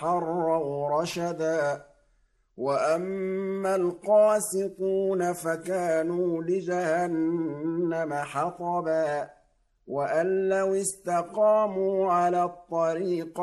وتحروا رشدا وأما القاسطون فكانوا لجهنم حطبا وأن لو استقاموا على الطريق